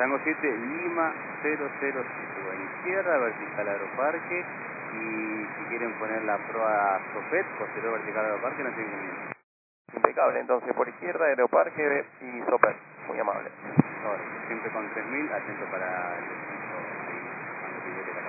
Tango 7, Lima 007. Bueno, izquierda, vertical Aeroparque. Y si quieren poner la proa Sopet, posterior vertical Aeroparque, no tienen ningún. Impecable, entonces por izquierda, Aeroparque y Soper. Muy amable. Ahora, siempre con 3000, atento para el descenso ahí, cuando pilote la